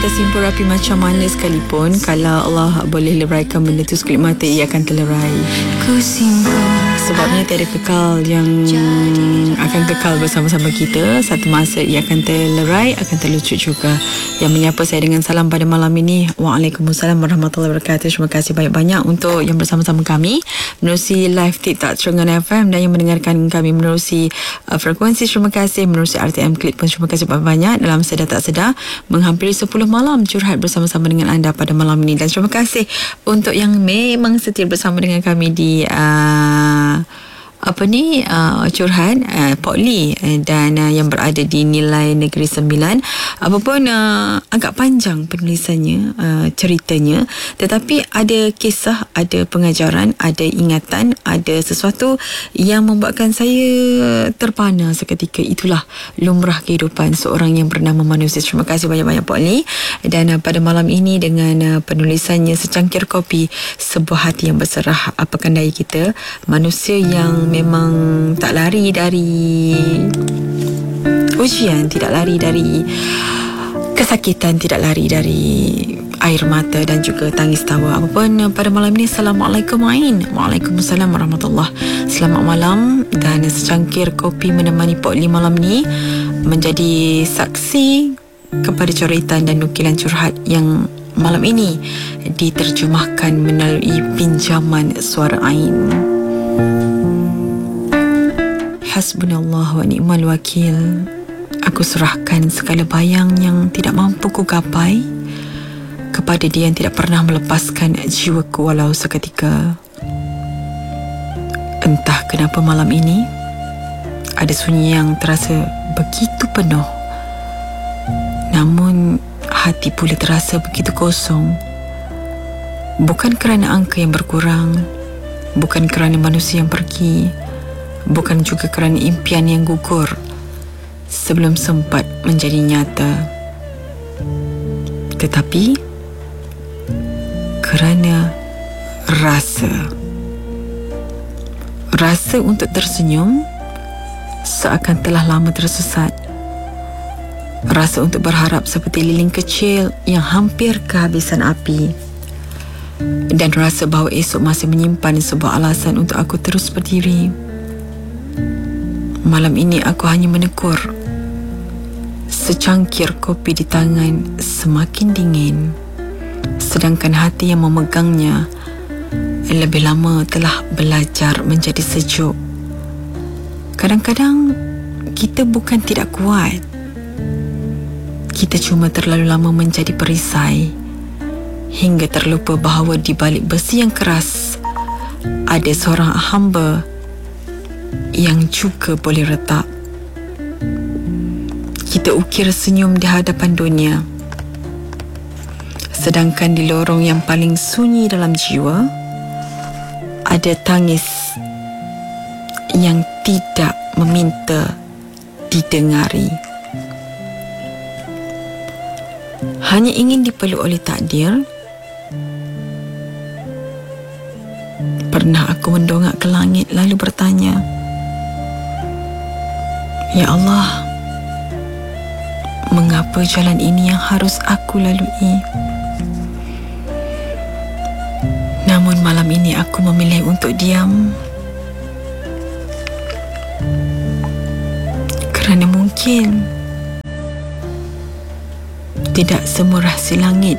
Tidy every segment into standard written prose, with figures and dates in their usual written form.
tersimpul rapi macam mana sekalipun, kalau Allah boleh leraikan benda tu sekelip mata, ia akan terlerai. Sebabnya tiada kekal yang akan kekal bersama-sama kita. Satu masa ia akan terlerai, akan terlucut juga. Yang menyapa saya dengan salam pada malam ini, Waalaikumsalam warahmatullahi wabarakatuh. Terima kasih banyak-banyak untuk yang bersama-sama kami menerusi live TikTok Terengganu FM, dan yang mendengarkan kami menerusi frekuensi. Terima kasih menerusi RTM Klik pun. Terima kasih banyak-banyak. Dalam sedar tak sedar menghampiri 10 malam curhat bersama-sama dengan anda pada malam ini. Dan terima kasih untuk yang memang setia bersama dengan kami di curhat Port Lee dan yang berada di Nilai Negeri Sembilan. Apapun agak panjang penulisannya, ceritanya, tetapi ada kisah, ada pengajaran, ada ingatan, ada sesuatu yang membuatkan saya terpana seketika. Itulah lumrah kehidupan seorang yang bernama manusia. Terima kasih banyak-banyak Port Lee. Dan pada malam ini dengan penulisannya Secangkir Kopi, Sebuah Hati yang Berserah. Apakan daya kita, manusia yang memang tak lari dari ujian, tidak lari dari kesakitan, tidak lari dari air mata dan juga tangis tawa. Apapun pada malam ini, Assalamualaikum Ain. Waalaikumsalam warahmatullahi. Selamat malam. Dan secangkir kopi menemani Port Lee malam ini, menjadi saksi kepada coretan dan nukilan curhat yang malam ini diterjemahkan melalui pinjaman suara Ain. Hasbunallah wa ni'mal wakil. Aku serahkan segala bayang yang tidak mampu ku gapai kepada Dia yang tidak pernah melepaskan jiwaku walau seketika. Entah kenapa malam ini ada sunyi yang terasa begitu penuh, namun hati pula terasa begitu kosong. Bukan kerana angka yang berkurang, bukan kerana manusia yang pergi, bukan juga kerana impian yang gugur sebelum sempat menjadi nyata, tetapi kerana rasa untuk tersenyum seakan telah lama tersesat, rasa untuk berharap seperti lilin kecil yang hampir kehabisan api, dan rasa bahawa esok masih menyimpan sebuah alasan untuk aku terus berdiri. Malam ini aku hanya menekur. Secangkir kopi di tangan semakin dingin, sedangkan hati yang memegangnya lebih lama telah belajar menjadi sejuk. Kadang-kadang kita bukan tidak kuat, kita cuma terlalu lama menjadi perisai, hingga terlupa bahawa di balik besi yang keras ada seorang hamba yang juga boleh retak. Kita ukir senyum di hadapan dunia, sedangkan di lorong yang paling sunyi dalam jiwa ada tangis yang tidak meminta didengari. Hanya ingin dipeluk oleh takdir. Pernah aku mendongak ke langit lalu bertanya, Ya Allah, mengapa jalan ini yang harus aku lalui? Namun malam ini aku memilih untuk diam, kerana mungkin tidak semua rahsia langit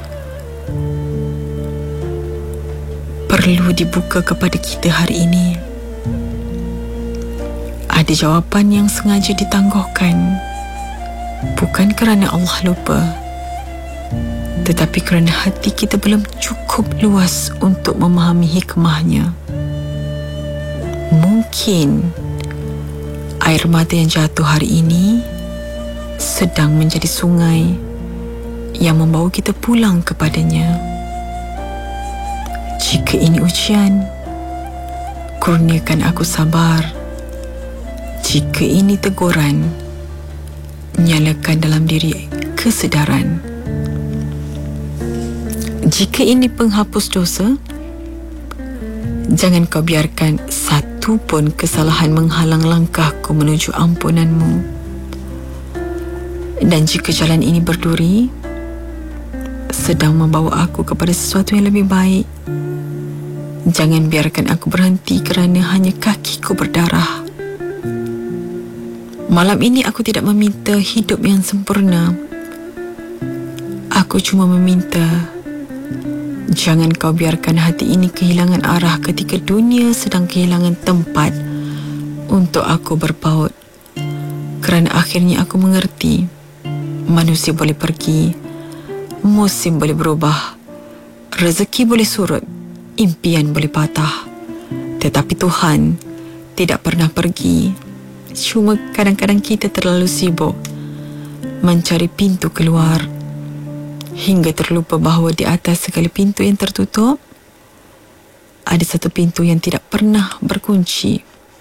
perlu dibuka kepada kita hari ini. Ada jawapan yang sengaja ditangguhkan, bukan kerana Allah lupa, tetapi kerana hati kita belum cukup luas untuk memahami hikmahnya. Mungkin air mata yang jatuh hari ini sedang menjadi sungai yang membawa kita pulang kepadanya. Jika ini ujian, kurniakan aku sabar. Jika ini teguran, nyalakan dalam diri kesedaran. Jika ini penghapus dosa, jangan kau biarkan satu pun kesalahan menghalang langkahku menuju ampunanmu. Dan jika jalan ini berduri, sedang membawa aku kepada sesuatu yang lebih baik. Jangan biarkan aku berhenti kerana hanya kakiku berdarah. Malam ini aku tidak meminta hidup yang sempurna. Aku cuma meminta, jangan kau biarkan hati ini kehilangan arah ketika dunia sedang kehilangan tempat untuk aku berpaut. Kerana akhirnya aku mengerti, manusia boleh pergi, musim boleh berubah, rezeki boleh surut, impian boleh patah, tetapi Tuhan tidak pernah pergi. Cuma kadang-kadang kita terlalu sibuk mencari pintu keluar hingga terlupa bahawa di atas segala pintu yang tertutup ada satu pintu yang tidak pernah berkunci.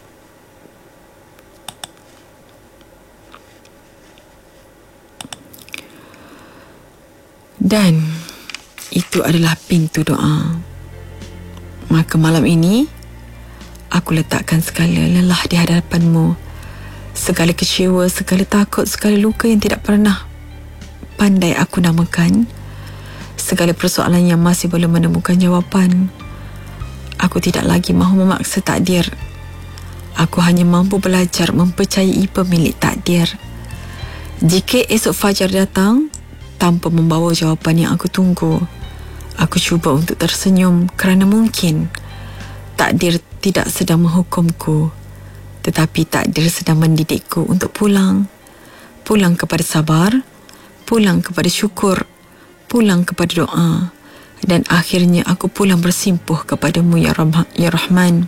Dan itu adalah pintu doa. Maka malam ini aku letakkan segala lelah di hadapanmu, segala kecewa, segala takut, segala luka yang tidak pernah pandai aku namakan, segala persoalan yang masih belum menemukan jawapan. Aku tidak lagi mahu memaksa takdir. Aku hanya mampu belajar mempercayai pemilik takdir. Jika esok fajar datang tanpa membawa jawapan yang aku tunggu, aku cuba untuk tersenyum kerana mungkin takdir tidak sedang menghukumku, tetapi takdir sedang mendidikku untuk pulang. Pulang kepada sabar, pulang kepada syukur, pulang kepada doa, dan akhirnya aku pulang bersimpuh kepadamu ya Rahman.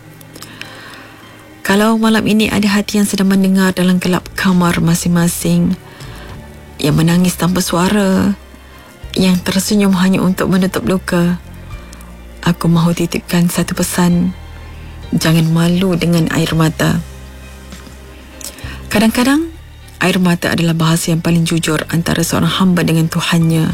Kalau malam ini ada hati yang sedang mendengar dalam gelap kamar masing-masing, yang menangis tanpa suara, yang tersenyum hanya untuk menutup luka, aku mahu titipkan satu pesan: jangan malu dengan air mata. Kadang-kadang air mata adalah bahasa yang paling jujur antara seorang hamba dengan Tuhannya.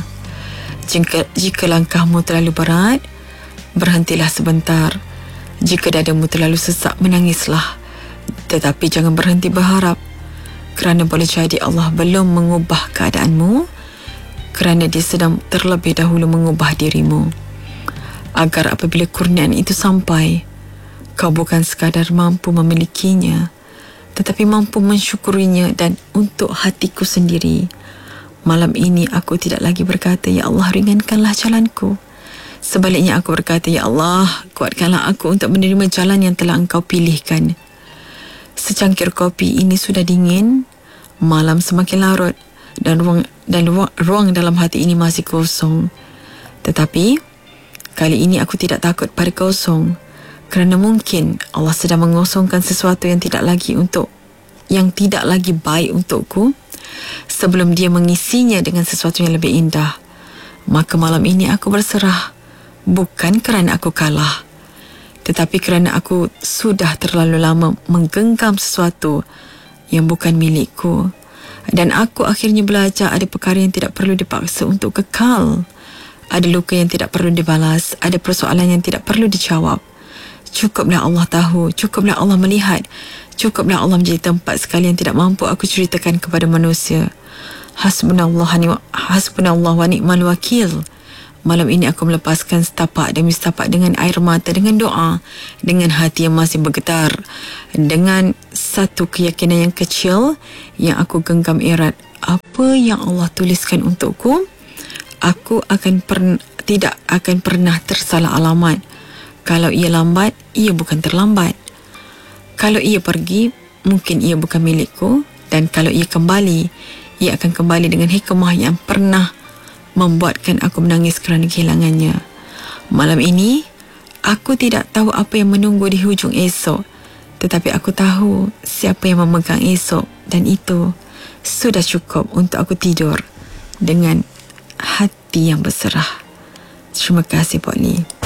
Jika langkahmu terlalu berat, berhentilah sebentar. Jika dadamu terlalu sesak, menangislah. Tetapi jangan berhenti berharap, kerana boleh jadi Allah belum mengubah keadaanmu, kerana Dia sedang terlebih dahulu mengubah dirimu, agar apabila kurniaan itu sampai, kau bukan sekadar mampu memilikinya, tetapi mampu mensyukurinya. Dan untuk hatiku sendiri, malam ini aku tidak lagi berkata, Ya Allah, ringankanlah jalanku. Sebaliknya aku berkata, Ya Allah, kuatkanlah aku untuk menerima jalan yang telah Engkau pilihkan. Secangkir kopi ini sudah dingin, malam semakin larut, dan ruang dalam hati ini masih kosong. Tetapi kali ini aku tidak takut pada kosong, kerana mungkin Allah sedang mengosongkan sesuatu yang tidak lagi baik untukku, sebelum Dia mengisinya dengan sesuatu yang lebih indah. Maka malam ini aku berserah, bukan kerana aku kalah, tetapi kerana aku sudah terlalu lama menggenggam sesuatu yang bukan milikku. Dan aku akhirnya belajar ada perkara yang tidak perlu dipaksa untuk kekal, ada luka yang tidak perlu dibalas, ada persoalan yang tidak perlu dijawab. Cukuplah Allah tahu, cukuplah Allah melihat, cukuplah Allah menjadi tempat sekali yang tidak mampu aku ceritakan kepada manusia. Hasbunallah wa ni'mal wakil. Malam ini aku melepaskan setapak demi setapak dengan air mata, dengan doa, dengan hati yang masih bergetar, dengan satu keyakinan yang kecil yang aku genggam erat. Apa yang Allah tuliskan untukku, aku tidak akan pernah tersalah alamat. Kalau ia lambat, ia bukan terlambat. Kalau ia pergi, mungkin ia bukan milikku. Dan kalau ia kembali, ia akan kembali dengan hikmah yang pernah membuatkan aku menangis kerana kehilangannya. Malam ini, aku tidak tahu apa yang menunggu di hujung esok, tetapi aku tahu siapa yang memegang esok, dan itu sudah cukup untuk aku tidur dengan hati yang berserah. Terima kasih, Pak Lee.